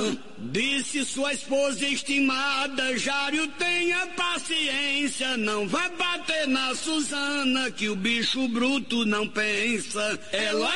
Disse sua esposa estimada, Jário, tenha paciência, não vai bater na Suzana, que o bicho bruto não pensa. Ela